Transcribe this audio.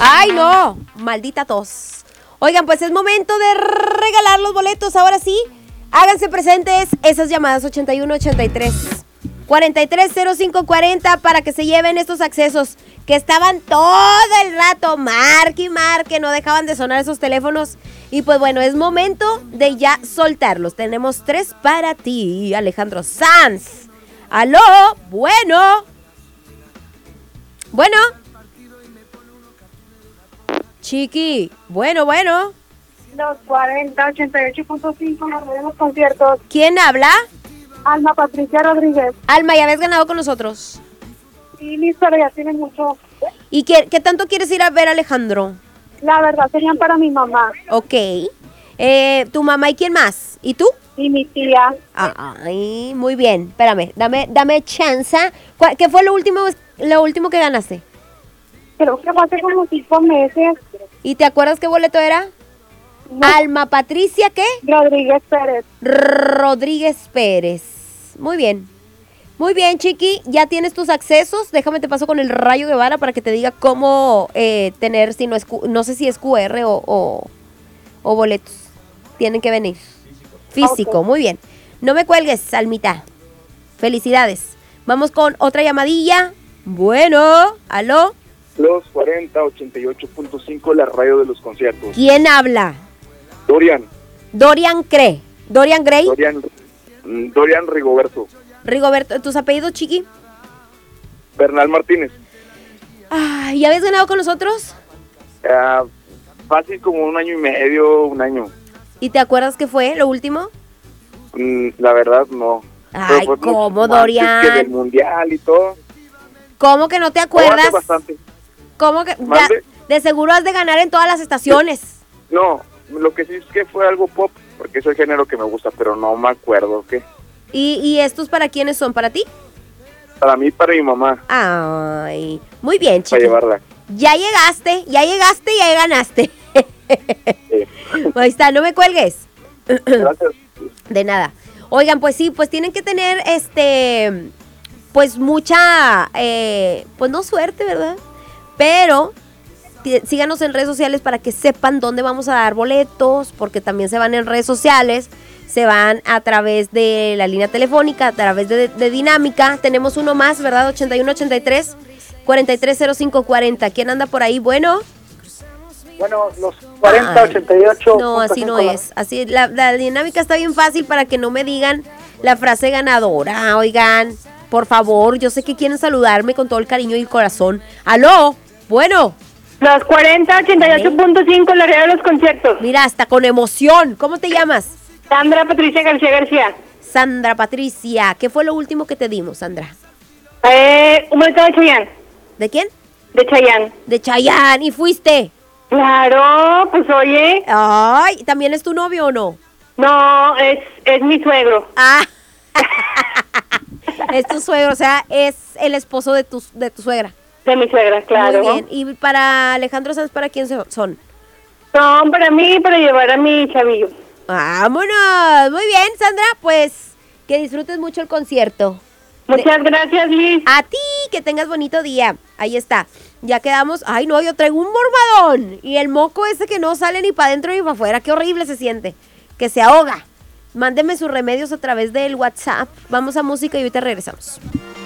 ¡Ay, no! Maldita tos. Oigan, pues es momento de regalar los boletos. Ahora sí, háganse presentes esas llamadas 8183 430540 para que se lleven estos accesos que estaban todo el rato marque, no dejaban de sonar esos teléfonos. Y pues bueno, es momento de ya soltarlos. Tenemos 3 para ti, Alejandro Sanz. ¡Aló! Bueno. Chiqui, bueno. Los 4088.5 la red de los conciertos. ¿Quién habla? Alma Patricia Rodríguez. Alma, ya habías ganado con nosotros. Sí, mis pero ya tiene mucho. ¿Y qué tanto quieres ir a ver, Alejandro? La verdad serían para mi mamá Ok. ¿Tu mamá y quién más? ¿Y tú? y mi tía. Ay, muy bien. Espérame, dame chance. ¿Qué fue lo último que ganaste? Creo que fue hace como 5 meses. ¿Y te acuerdas qué boleto era? No. Alma Patricia, ¿qué? Rodríguez Pérez. Rodríguez Pérez. Muy bien, Chiqui. Ya tienes tus accesos. Déjame te paso con el Rayo Guevara para que te diga cómo tener, si no es, no sé si es QR o boletos. Tienen que venir. Físico, Okay. Muy bien. No me cuelgues, Almita. Felicidades. Vamos con otra llamadilla. Bueno, ¿aló? Los 4088.5, la radio de los conciertos. ¿Quién habla? Dorian Gray. Dorian Rigoberto. Rigoberto, ¿tus apellidos, Chiqui? Bernal Martínez. ¿Ya habías ganado con nosotros? Fácil como 1 año y medio, 1 año. ¿Y te acuerdas qué fue lo último? La verdad, no. Ay, ¿cómo, Dorian? Que del mundial y todo. ¿Cómo que no te acuerdas? Hace bastante. ¿Cómo que? Ya, de seguro has de ganar en todas las estaciones. No, lo que sí es que fue algo pop, porque es el género que me gusta, pero no me acuerdo qué. ¿Y estos para quiénes son? ¿Para ti? Para mí, para mi mamá. Ay, muy bien, Para chiqui. llevarla. Ya llegaste y ahí ganaste. Sí. Ahí está, no me cuelgues. Gracias. De nada. Oigan, pues sí, pues tienen que tener pues mucha, pues no suerte, ¿verdad? Pero síganos en redes sociales para que sepan dónde vamos a dar boletos, porque también se van en redes sociales, se van a través de la línea telefónica, a través de Dinámica. Tenemos uno más, ¿verdad? 8183 430540. ¿Quién anda por ahí? Bueno, Los 4088. no, así no es. Así la dinámica está bien fácil para que no me digan la frase ganadora. Oigan, por favor, yo sé que quieren saludarme con todo el cariño y el corazón. ¡Aló! Bueno. Los 4088.5 la red de los conciertos. Mira, hasta con emoción. ¿Cómo te llamas? Sandra Patricia García. Sandra Patricia. ¿Qué fue lo último que te dimos, Sandra? Un boleto de Chayanne. ¿De quién? De Chayanne. De Chayanne. ¿Y fuiste? Claro, pues oye. Ay, ¿también es tu novio o no? No, es mi suegro. Ah. Es tu suegro, o sea, es el esposo de tu suegra. De mi suegra, claro. Muy bien. ¿Y para Alejandro Sanz, para quién son? Son para mí, para llevar a mi chavillo. ¡Vámonos! Muy bien, Sandra, pues que disfrutes mucho el concierto. Muchas gracias, Liz. A ti, que tengas bonito día. Ahí está. Ya quedamos. Ay, no, yo traigo un morbadón. Y el moco ese que no sale ni para adentro ni para afuera. Qué horrible se siente. Que se ahoga. Mándenme sus remedios a través del WhatsApp. Vamos a música y ahorita regresamos.